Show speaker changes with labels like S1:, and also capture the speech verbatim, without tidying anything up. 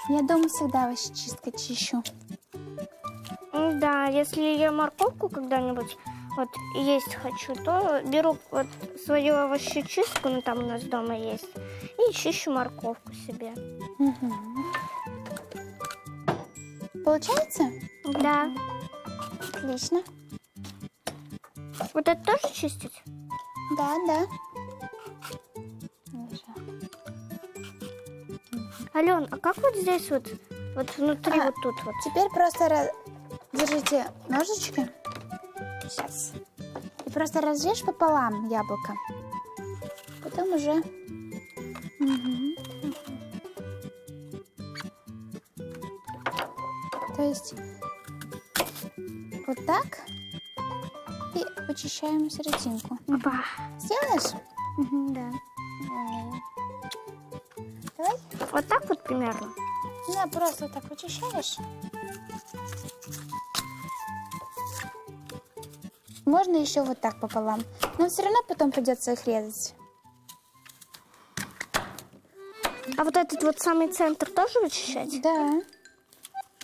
S1: Я дома всегда овощечисткой чищу.
S2: Да, если я морковку когда-нибудь вот есть хочу, то беру вот свою овощечистку, ну там у нас дома есть, и чищу морковку себе.
S1: Угу. Получается?
S2: Да.
S1: Отлично.
S2: Вот это тоже чистить?
S1: Да, да.
S2: Ален, а как вот здесь вот, вот внутри
S1: А,
S2: вот тут вот?
S1: Теперь просто раз... держите ножички. Сейчас. И просто разрежь пополам яблоко. Потом уже... Угу. То есть вот так. И вычищаем серединку.
S2: Опа.
S1: Сделаешь?
S2: Угу, да.
S1: Давай.
S2: Вот так вот примерно?
S1: Да, просто вот так вычищаешь. Можно еще вот так пополам. Но все равно потом придется их резать.
S2: А вот этот вот самый центр тоже вычищать?
S1: Да.